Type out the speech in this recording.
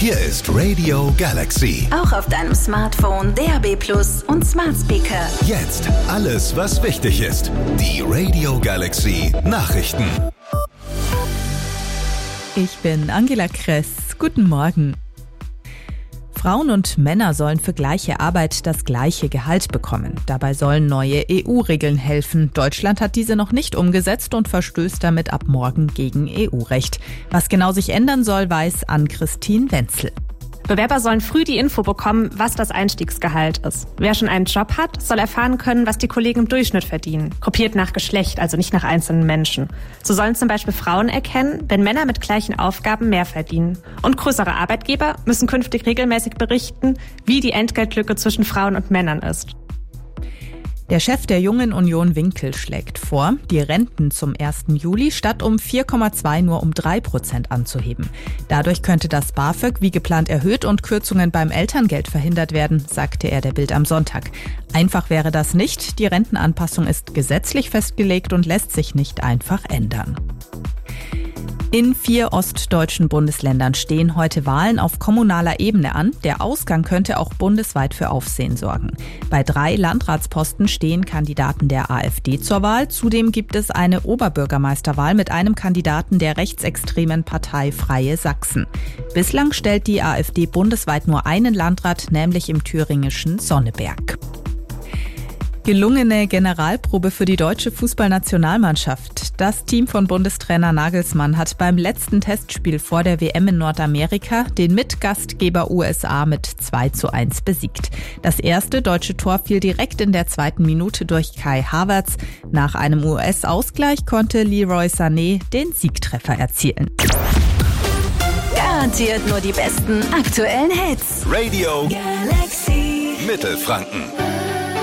Hier ist Radio Galaxy. Auch auf deinem Smartphone, DAB+ und Smart Speaker. Jetzt alles, was wichtig ist. Die Radio Galaxy Nachrichten. Ich bin Angela Kress. Guten Morgen. Frauen und Männer sollen für gleiche Arbeit das gleiche Gehalt bekommen. Dabei sollen neue EU-Regeln helfen. Deutschland hat diese noch nicht umgesetzt und verstößt damit ab morgen gegen EU-Recht. Was genau sich ändern soll, weiß Ann-Christine Wenzel. Bewerber sollen früh die Info bekommen, was das Einstiegsgehalt ist. Wer schon einen Job hat, soll erfahren können, was die Kollegen im Durchschnitt verdienen. Gruppiert nach Geschlecht, also nicht nach einzelnen Menschen. So sollen zum Beispiel Frauen erkennen, wenn Männer mit gleichen Aufgaben mehr verdienen. Und größere Arbeitgeber müssen künftig regelmäßig berichten, wie die Entgeltlücke zwischen Frauen und Männern ist. Der Chef der Jungen Union Winkel schlägt vor, die Renten zum 1. Juli statt um 4,2 nur um 3% anzuheben. Dadurch könnte das BAföG wie geplant erhöht und Kürzungen beim Elterngeld verhindert werden, sagte er der Bild am Sonntag. Einfach wäre das nicht. Die Rentenanpassung ist gesetzlich festgelegt und lässt sich nicht einfach ändern. In 4 ostdeutschen Bundesländern stehen heute Wahlen auf kommunaler Ebene an. Der Ausgang könnte auch bundesweit für Aufsehen sorgen. Bei 3 Landratsposten stehen Kandidaten der AfD zur Wahl. Zudem gibt es eine Oberbürgermeisterwahl mit einem Kandidaten der rechtsextremen Partei Freie Sachsen. Bislang stellt die AfD bundesweit nur einen Landrat, nämlich im thüringischen Sonneberg. Gelungene Generalprobe für die deutsche Fußballnationalmannschaft. Das Team von Bundestrainer Nagelsmann hat beim letzten Testspiel vor der WM in Nordamerika den Mitgastgeber USA mit 2:1 besiegt. Das erste deutsche Tor fiel direkt in der 2. Minute durch Kai Havertz. Nach einem US-Ausgleich konnte Leroy Sané den Siegtreffer erzielen. Garantiert nur die besten aktuellen Hits. Radio Galaxy Mittelfranken.